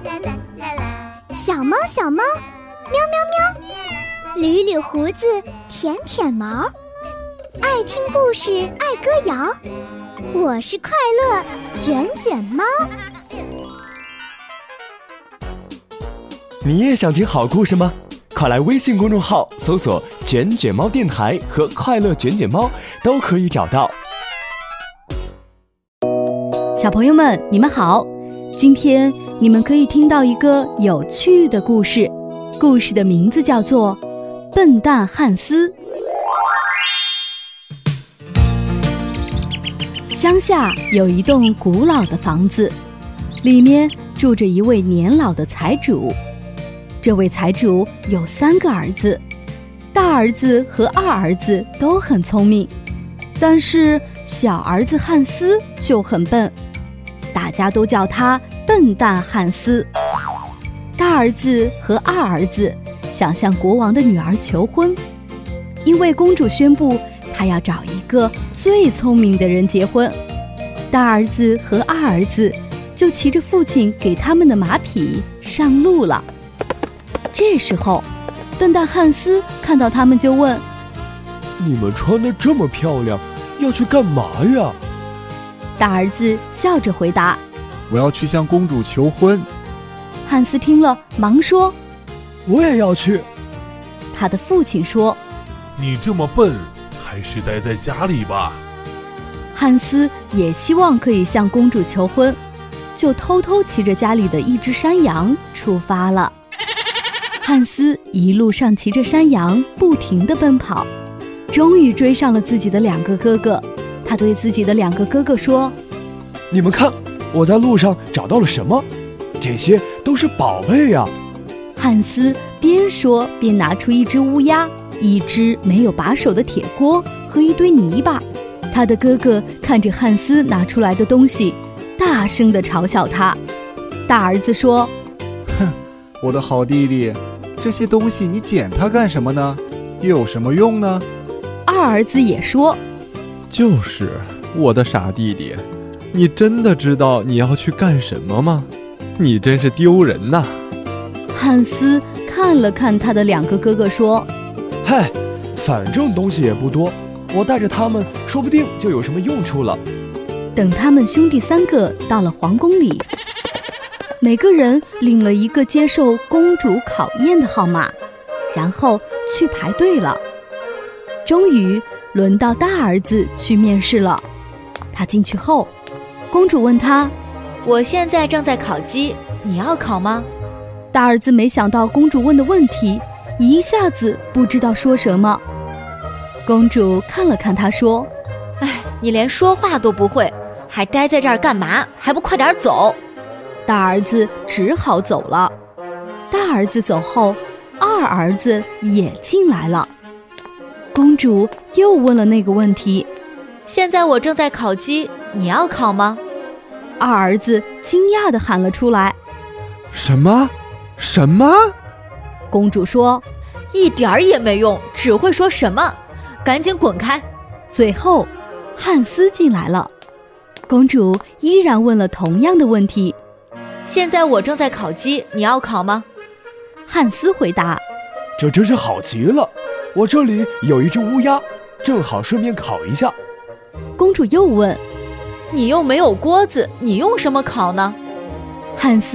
小猫小猫，喵喵喵，捋捋胡子，舔舔毛，爱听故事，爱歌谣，我是快乐卷卷猫。 你也想听好故事吗？快来微信公众号搜索卷卷猫电台和快乐卷卷猫，都可以找到。 小朋友们，你们好，今天你们可以听到一个有趣的故事，故事的名字叫做《笨蛋汉斯》。乡下有一栋古老的房子，里面住着一位年老的财主。这位财主有3个儿子，大儿子和二儿子都很聪明，但是小儿子汉斯就很笨，大家都叫他笨蛋汉斯。大儿子和二儿子想向国王的女儿求婚，因为公主宣布她要找一个最聪明的人结婚。大儿子和二儿子就骑着父亲给他们的马匹上路了。这时候，笨蛋汉斯看到他们就问： 你们穿得这么漂亮，要去干嘛呀？ 大儿子笑着回答： 我要去向公主求婚。 汉斯听了忙说： 我也要去。 他的父亲说： 你这么笨，还是待在家里吧。 汉斯也希望可以向公主求婚，就偷偷骑着家里的一只山羊出发了。汉斯一路上骑着山羊不停地奔跑，终于追上了自己的2个哥哥。他对自己的2个哥哥说： 你们看，我在路上找到了什么？这些都是宝贝呀！ 汉斯边说边拿出一只乌鸦，一只没有把手的铁锅和一堆泥巴。他的哥哥看着汉斯拿出来的东西，大声地嘲笑他。大儿子说： 哼，我的好弟弟，这些东西你捡它干什么呢？又有什么用呢？ 二儿子也说： 就是我的傻弟弟，你真的知道你要去干什么吗？你真是丢人呐！ 汉斯看了看他的2个哥哥说： 嗨，反正东西也不多，我带着他们说不定就有什么用处了。 等他们兄弟3个到了皇宫里，每个人领了一个接受公主考验的号码，然后去排队了。终于轮到大儿子去面试了。他进去后，公主问他： 我现在正在考级，你要考吗？ 大儿子没想到公主问的问题，一下子不知道说什么。公主看了看他说： 哎，你连说话都不会，还待在这儿干嘛？还不快点走！ 大儿子只好走了。大儿子走后，二儿子也进来了。公主又问了那个问题： 现在我正在考级，你要考吗？ 二儿子惊讶地喊了出来： 什么？什么？ 公主说： 一点儿也没用，只会说什么，赶紧滚开！ 最后，汉斯进来了。公主依然问了同样的问题： 现在我正在考级，你要考吗？ 汉斯回答： 这真是好极了，我这里有一只乌鸦，正好顺便烤一下。 公主又问： 你又没有锅子，你用什么烤呢？ 汉斯